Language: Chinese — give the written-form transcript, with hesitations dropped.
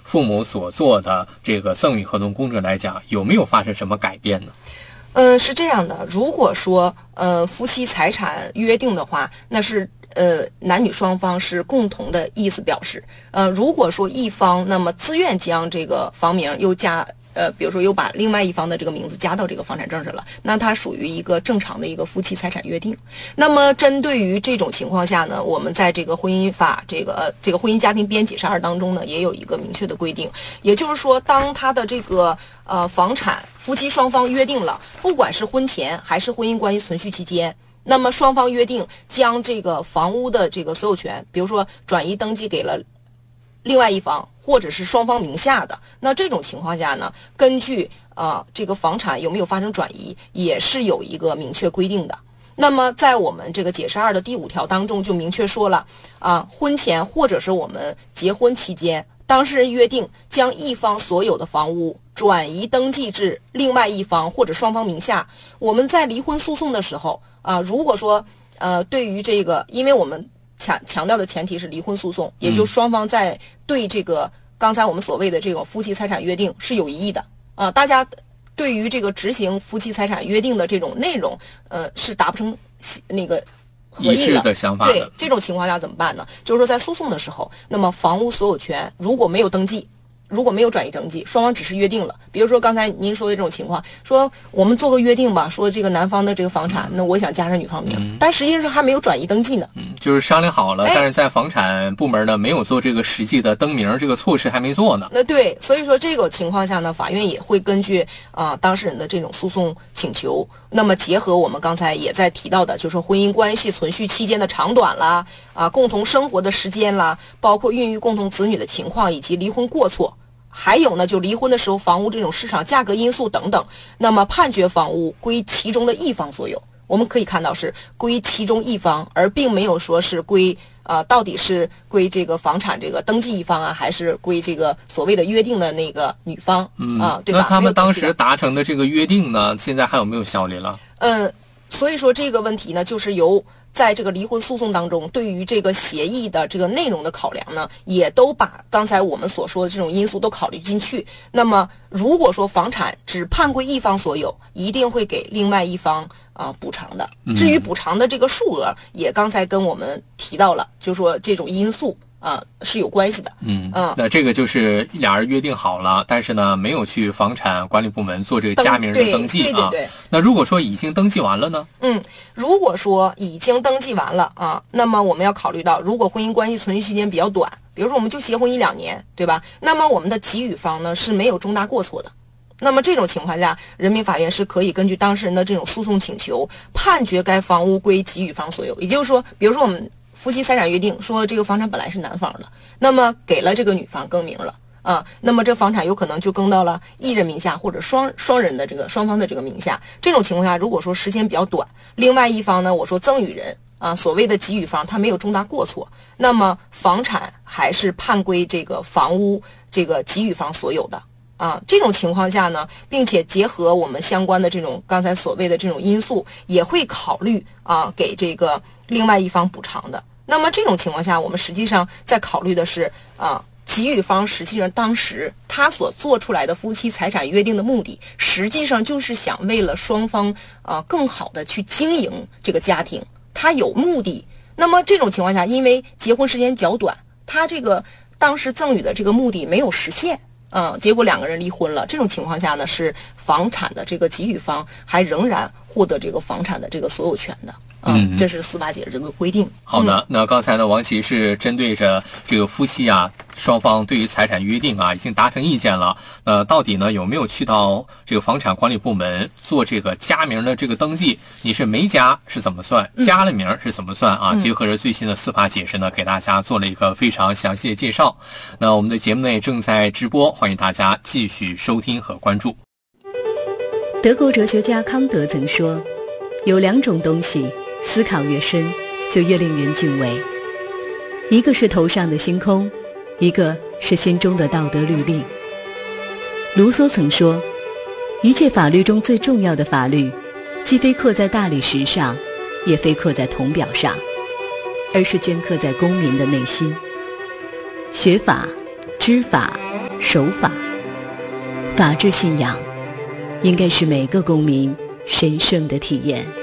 父母所做的这个赠与合同公证来讲，有没有发生什么改变呢？ 是这样的，如果说夫妻财产约定的话，那是男女双方是共同的意思表示。如果说一方那么自愿将这个房名又加比如说又把另外一方的这个名字加到这个房产证上了，那它属于一个正常的一个夫妻财产约定。那么针对于这种情况下呢，我们在这个婚姻法这个婚姻家庭编解释2当中呢，也有一个明确的规定，也就是说，当他的这个房产夫妻双方约定了，不管是婚前还是婚姻关系存续期间，那么双方约定将这个房屋的这个所有权，比如说转移登记给了另外一方，或者是双方名下的，那这种情况下呢，根据这个房产有没有发生转移，也是有一个明确规定的。那么在我们这个解释2的第5条当中就明确说了婚前或者是我们结婚期间，当事人约定将一方所有的房屋转移登记至另外一方或者双方名下。我们在离婚诉讼的时候如果说对于这个，因为我们强调的前提是离婚诉讼，也就是双方在对这个刚才我们所谓的这种夫妻财产约定是有异议的大家对于这个执行夫妻财产约定的这种内容是达不成那个合意的想法的。 对，这种情况下怎么办呢？就是说在诉讼的时候，那么房屋所有权如果没有登记，如果没有转移登记，双方只是约定了，比如说刚才您说的这种情况，说我们做个约定吧，说这个男方的这个房产那我想加上女方名但实际上还没有转移登记呢就是商量好了但是在房产部门呢没有做这个实际的登名，这个措施还没做呢。 那对，所以说这个情况下呢，法院也会根据当事人的这种诉讼请求，那么结合我们刚才也在提到的，就是说婚姻关系存续期间的长短啦共同生活的时间啦，包括孕育共同子女的情况，以及离婚过错，还有呢，就离婚的时候房屋这种市场价格因素等等，那么判决房屋归其中的一方所有。我们可以看到是归其中一方，而并没有说是归到底是归这个房产这个登记一方还是归这个所谓的约定的那个女方对吧？ 那他们当时达成的这个约定呢，现在还有没有效力了？ 所以说这个问题呢，就是由在这个离婚诉讼当中，对于这个协议的这个内容的考量呢，也都把刚才我们所说的这种因素都考虑进去。那么如果说房产只判归一方所有，一定会给另外一方补偿的。至于补偿的这个数额，也刚才跟我们提到了，就说这种因素是有关系的。 那这个就是俩人约定好了，但是呢没有去房产管理部门做这个加名的登记对。 那如果说已经登记完了呢？ 如果说已经登记完了那么我们要考虑到，如果婚姻关系存续期间比较短，比如说我们就结婚1-2年，对吧？那么我们的给予方呢是没有重大过错的。那么这种情况下，人民法院是可以根据当事人的这种诉讼请求，判决该房屋归给予方所有。也就是说，比如说我们夫妻财产约定说这个房产本来是男方的，那么给了这个女方更名了那么这房产有可能就更到了一人名下或者双人的这个双方的这个名下。这种情况下，如果说时间比较短，另外一方呢，我说赠与人所谓的给予方他没有重大过错，那么房产还是判归这个房屋这个给予方所有的。这种情况下呢，并且结合我们相关的这种刚才所谓的这种因素，也会考虑给这个另外一方补偿的。那么这种情况下，我们实际上在考虑的是给予方实际上当时他所做出来的夫妻财产约定的目的，实际上就是想为了双方更好的去经营这个家庭，他有目的。那么这种情况下，因为结婚时间较短，他这个当时赠与的这个目的没有实现结果两个人离婚了。这种情况下呢，是房产的这个给予方还仍然获得这个房产的这个所有权的。这是司法解释这个规定。 好的，那刚才呢，王琦是针对着这个夫妻双方对于财产约定已经达成意见了。到底呢有没有去到这个房产管理部门做这个加名的这个登记？你是没加是怎么算？加了名是怎么算结合着最新的司法解释呢，给大家做了一个非常详细的介绍。那我们的节目内正在直播，欢迎大家继续收听和关注。 德国哲学家康德曾说，有2种东西思考越深就越令人敬畏，一个是头上的星空，一个是心中的道德律令。卢梭曾说，一切法律中最重要的法律，既非刻在大理石上，也非刻在铜表上，而是镌刻在公民的内心。学法、知法、 守法。法治信仰应该是每个公民神圣的体验。